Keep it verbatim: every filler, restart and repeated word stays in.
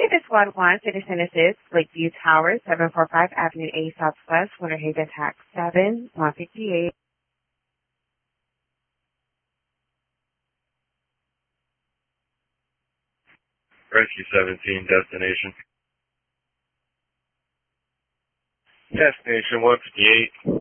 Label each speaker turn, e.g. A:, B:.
A: to Squad one, Citizen Assist, Lakeview Towers, seven forty-five Avenue A Southwest, Winter Haven, Tax seven, one fifty-eight.
B: Rescue seventeen, destination.
C: Destination one fifty-eight.